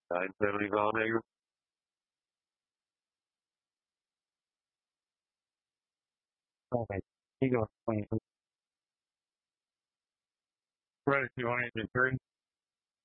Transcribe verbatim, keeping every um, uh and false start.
nine seventy-five nigga. Okay. He goes twenty. Ready, two hundred three.